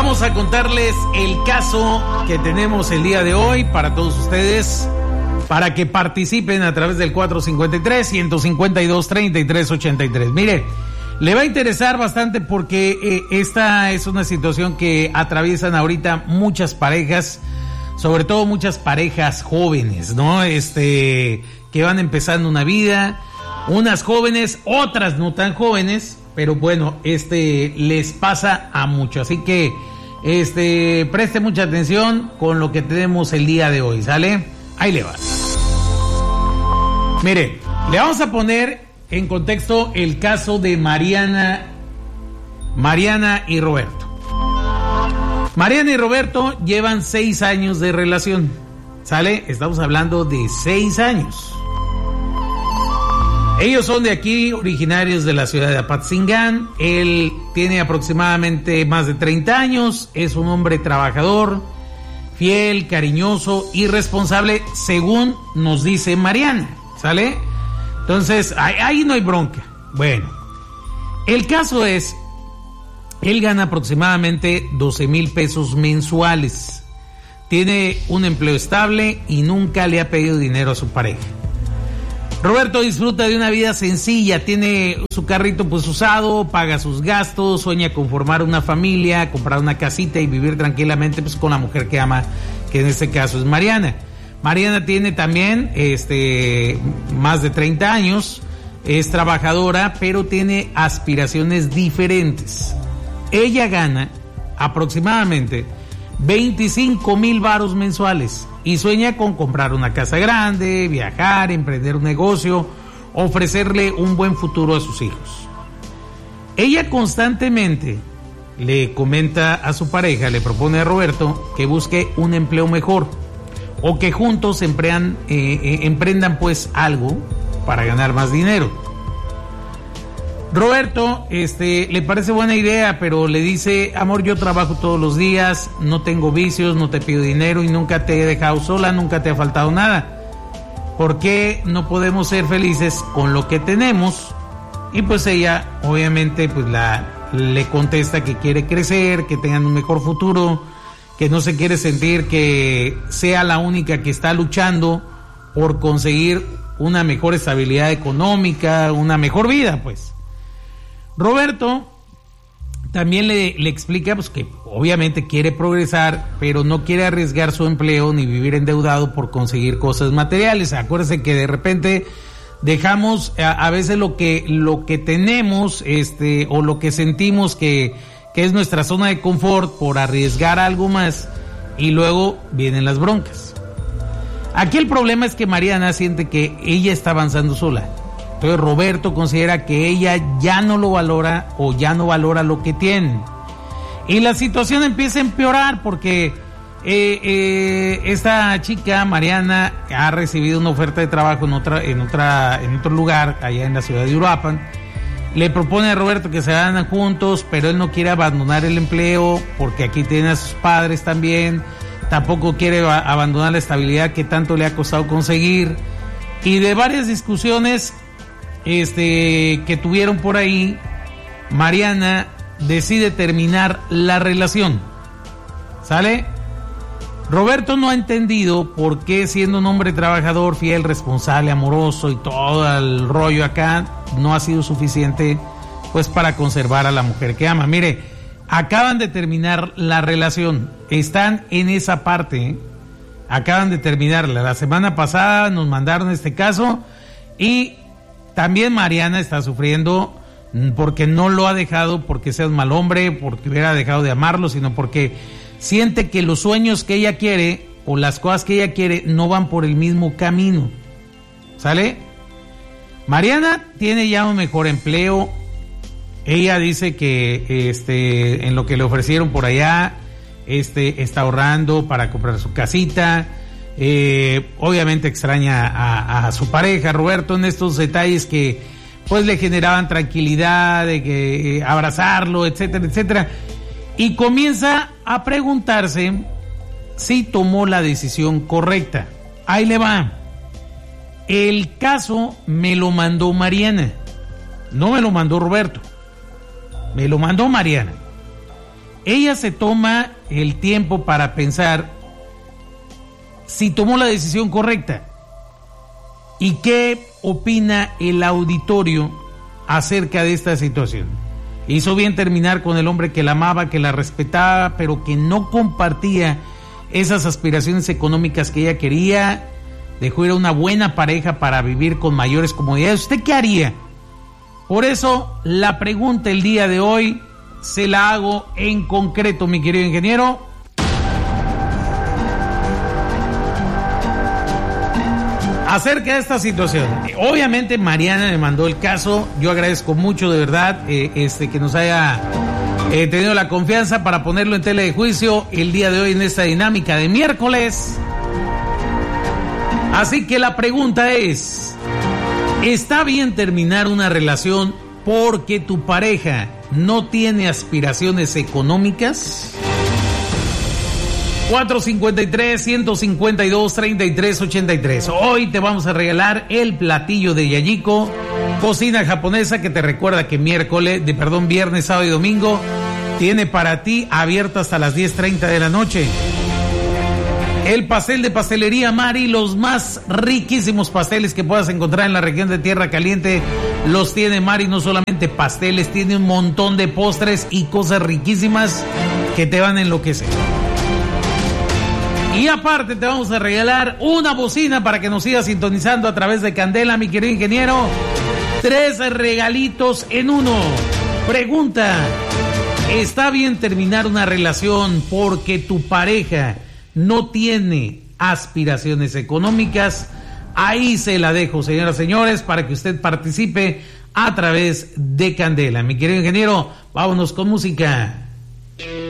Vamos a contarles el caso que tenemos el día de hoy para todos ustedes, para que participen a través del 453-152-3383. Mire, le va a interesar bastante porque esta es una situación que atraviesan ahorita muchas parejas, sobre todo muchas parejas jóvenes, ¿no? Que van empezando una vida, unas jóvenes, otras no tan jóvenes, pero bueno, les pasa a muchos, así que preste mucha atención con lo que tenemos el día de hoy, ¿sale? Ahí le va. Mire, le vamos a poner en contexto el caso de Mariana y Roberto. Mariana y Roberto llevan 6 años de relación, ¿sale? Estamos hablando de 6 años. Ellos son de aquí, originarios de la ciudad de Apatzingán. Él tiene aproximadamente más de 30 años, es un hombre trabajador, fiel, cariñoso y responsable, según nos dice Mariana, ¿sale? Entonces, ahí no hay bronca. Bueno, el caso es, él gana aproximadamente 12,000 pesos mensuales. Tiene un empleo estable y nunca le ha pedido dinero a su pareja. Roberto disfruta de una vida sencilla, tiene su carrito pues usado, paga sus gastos, sueña con formar una familia, comprar una casita y vivir tranquilamente pues con la mujer que ama, que en este caso es Mariana. Mariana tiene también más de 30 años, es trabajadora, pero tiene aspiraciones diferentes. Ella gana aproximadamente 25,000 varos mensuales y sueña con comprar una casa grande, viajar, emprender un negocio, ofrecerle un buen futuro a sus hijos. Ella constantemente le comenta a su pareja, le propone a Roberto que busque un empleo mejor o que juntos emprendan pues algo para ganar más dinero. Roberto le parece buena idea, pero le dice: amor, yo trabajo todos los días, no tengo vicios, no te pido dinero y nunca te he dejado sola, nunca te ha faltado nada. ¿Por qué no podemos ser felices con lo que tenemos? Y pues ella obviamente pues le contesta que quiere crecer, que tengan un mejor futuro, que no se quiere sentir que sea la única que está luchando por conseguir una mejor estabilidad económica, una mejor vida pues. Roberto también le explica pues que obviamente quiere progresar, pero no quiere arriesgar su empleo ni vivir endeudado por conseguir cosas materiales. Acuérdense que de repente dejamos a veces lo que tenemos o lo que sentimos que es nuestra zona de confort por arriesgar algo más y luego vienen las broncas. Aquí el problema es que Mariana siente que ella está avanzando sola. Entonces Roberto considera que ella ya no lo valora o ya no valora lo que tiene. Y la situación empieza a empeorar porque esta chica, Mariana, ha recibido una oferta de trabajo en otro lugar, allá en la ciudad de Uruapan. Le propone a Roberto que se vayan juntos, pero él no quiere abandonar el empleo porque aquí tiene a sus padres también. Tampoco quiere abandonar la estabilidad que tanto le ha costado conseguir. Y de varias discusiones que tuvieron por ahí, Mariana decide terminar la relación, ¿sale? Roberto no ha entendido por qué, siendo un hombre trabajador, fiel, responsable, amoroso y todo el rollo acá, no ha sido suficiente pues para conservar a la mujer que ama. Mire, acaban de terminar la relación, están en esa parte, acaban de terminarla. La semana pasada nos mandaron este caso y también Mariana está sufriendo porque no lo ha dejado porque sea un mal hombre, porque hubiera dejado de amarlo, sino porque siente que los sueños que ella quiere o las cosas que ella quiere no van por el mismo camino, ¿sale? Mariana tiene ya un mejor empleo. Ella dice que en lo que le ofrecieron por allá, está ahorrando para comprar su casita. Obviamente extraña a su pareja Roberto en estos detalles que pues le generaban tranquilidad, de que abrazarlo, etcétera, etcétera, y comienza a preguntarse si tomó la decisión correcta. Ahí le va. El caso me lo mandó Mariana, no me lo mandó Roberto, me lo mandó Mariana. ella se toma el tiempo para pensar si tomó la decisión correcta. ¿Y qué opina el auditorio acerca de esta situación? Hizo bien terminar con el hombre que la amaba, que la respetaba, pero que no compartía esas aspiraciones económicas que ella quería. Dejó ir a una buena pareja para vivir con mayores comodidades. ¿Usted qué haría? Por eso la pregunta el día de hoy se la hago en concreto, mi querido ingeniero. Acerca de esta situación, obviamente Mariana me mandó el caso. Yo agradezco mucho de verdad que nos haya tenido la confianza para ponerlo en tela de juicio el día de hoy en esta dinámica de miércoles. Así que la pregunta es: ¿está bien terminar una relación porque tu pareja no tiene aspiraciones económicas? 453-152-3383. Hoy te vamos a regalar el platillo de Yayiko, cocina japonesa que te recuerda que viernes, sábado y domingo tiene para ti abierto hasta las 10:30 de la noche. El pastel de Pastelería Mari, los más riquísimos pasteles que puedas encontrar en la región de Tierra Caliente, los tiene Mari. No solamente pasteles, tiene un montón de postres y cosas riquísimas que te van a enloquecer. Y aparte te vamos a regalar una bocina para que nos sigas sintonizando a través de Candela, mi querido ingeniero. 3 regalitos en uno. Pregunta: ¿está bien terminar una relación porque tu pareja no tiene aspiraciones económicas? Ahí se la dejo, señoras y señores, para que usted participe a través de Candela. Mi querido ingeniero, vámonos con música.